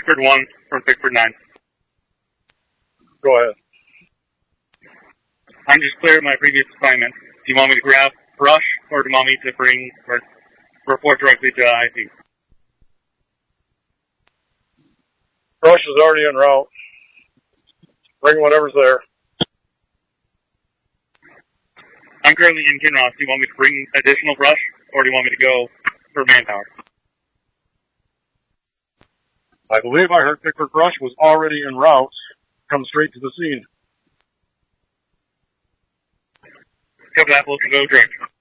Pickford 1 from Pickford 9. Go ahead. I'm just clear of my previous assignment. Do you want me to grab brush, or do you want me to bring or report directly to IT? Brush is already en route. Bring whatever's there. I'm currently in Kinross. Do you want me to bring additional brush, or do you want me to go for manpower? I believe I heard Pickford Brush was already en route. Come straight to the scene. Copy that, we'll go direct.